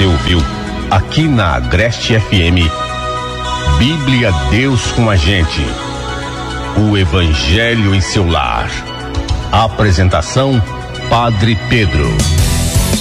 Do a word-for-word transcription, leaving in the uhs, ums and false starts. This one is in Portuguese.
Você ouviu aqui na Agreste F M, Bíblia Deus com a gente, o Evangelho em seu lar. Apresentação, Padre Pedro.